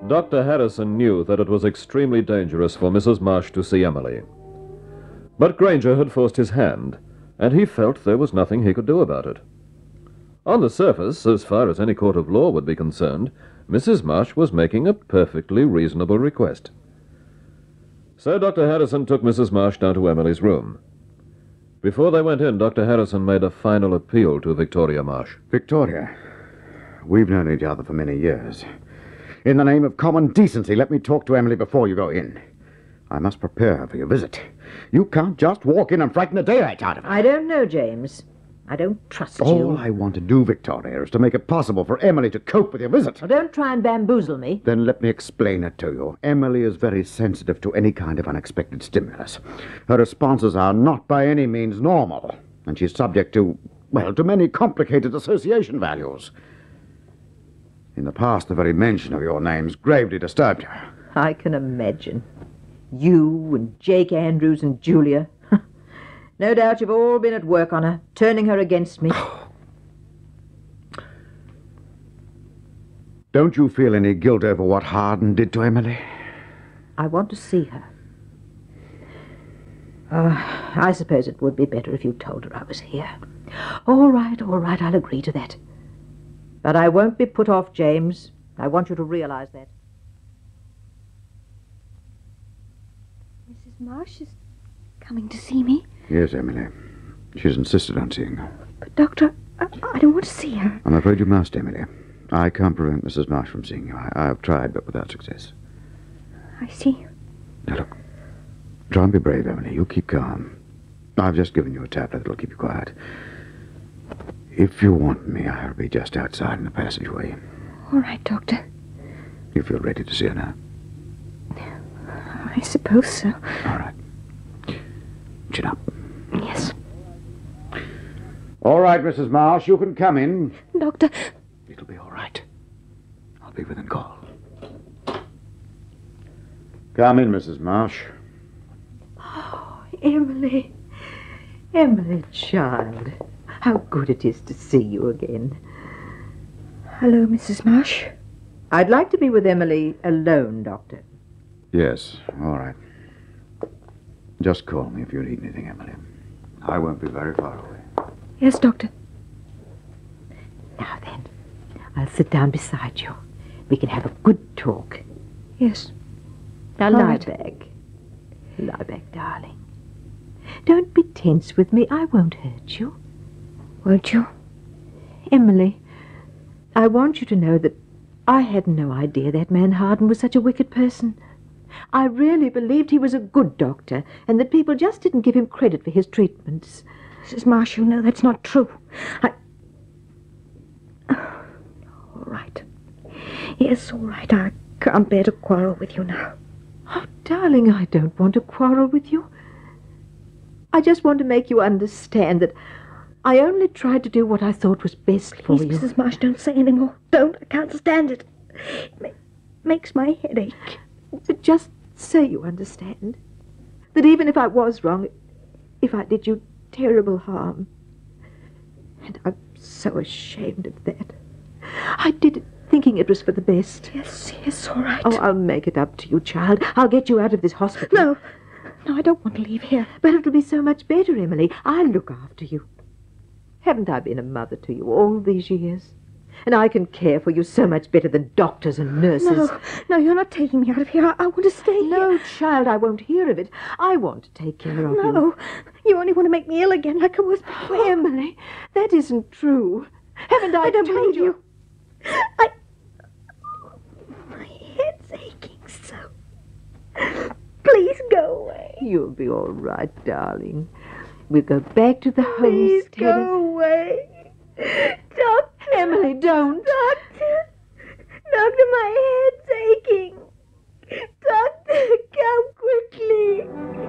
Dr. Harrison knew that it was extremely dangerous for Mrs. Marsh to see Emily. But Granger had forced his hand, and he felt there was nothing he could do about it. On the surface, as far as any court of law would be concerned, Mrs. Marsh was making a perfectly reasonable request. So Dr. Harrison took Mrs. Marsh down to Emily's room. Before they went in, Dr. Harrison made a final appeal to Victoria Marsh. Victoria, we've known each other for many years. In the name of common decency, let me talk to Emily before you go in. I must prepare her for your visit. You can't just walk in and frighten the daylights out of her. I don't know, James. I don't trust you. All I want to do, Victoria, is to make it possible for Emily to cope with your visit. Well, don't try and bamboozle me. Then let me explain it to you. Emily is very sensitive to any kind of unexpected stimulus. Her responses are not by any means normal, and she's subject to many complicated association values. In the past, the very mention of your name's gravely disturbed her. I can imagine. You and Jake Andrews and Julia. No doubt you've all been at work on her, turning her against me. Don't you feel any guilt over what Harden did to Emily? I want to see her. I suppose it would be better if you told her I was here. All right, I'll agree to that. But I won't be put off, James. I want you to realize that. Mrs. Marsh is coming to see me. Yes, Emily. She's insisted on seeing you. But, Doctor, I don't want to see her. I'm afraid you must, Emily. I can't prevent Mrs. Marsh from seeing you. I've tried, but without success. I see. Now, look. Try and be brave, Emily. You keep calm. I've just given you a tablet that'll keep you quiet. If you want me, I'll be just outside in the passageway. All right, Doctor. You feel ready to see her now? I suppose so. All right. Chin up. Yes. All right, Mrs. Marsh, you can come in. Doctor. It'll be all right. I'll be within call. Come in, Mrs. Marsh. Oh, Emily. Emily, child. How good it is to see you again. Hello, Mrs. Marsh. I'd like to be with Emily alone, Doctor. Yes, all right. Just call me if you need anything, Emily. I won't be very far away. Yes, Doctor. Now then, I'll sit down beside you. We can have a good talk. Yes. Now All lie right. back. Lie back, darling. Don't be tense with me. I won't hurt you. Won't you? Emily, I want you to know that I had no idea that man Harden was such a wicked person. I really believed he was a good doctor, and that people just didn't give him credit for his treatments. Mrs. Marsh, you know that's not true. All right. Yes, all right. I can't bear to quarrel with you now. Oh, darling, I don't want to quarrel with you. I just want to make you understand that I only tried to do what I thought was best for Please, you. Mrs. Marsh, don't say any more. Don't. I can't stand it. It makes my head ache. But just say you understand. That even if I was wrong, if I did you terrible harm. And I'm so ashamed of that. I did it thinking it was for the best. Yes, all right. Oh, I'll make it up to you, child. I'll get you out of this hospital. No, I don't want to leave here. But it'll be so much better, Emily. I'll look after you. Haven't I been a mother to you all these years? And I can care for you so much better than doctors and nurses. No, you're not taking me out of here. I want to stay here. No, child, I won't hear of it. I want to take care of you. No, you only want to make me ill again like I was before. Oh, Emily, that isn't true. Haven't I don't told believe you? My head's aching so. Please go away. You'll be all right, darling. We'll go back to the Please homestead. go away. Doctor. Emily, don't. Doctor, my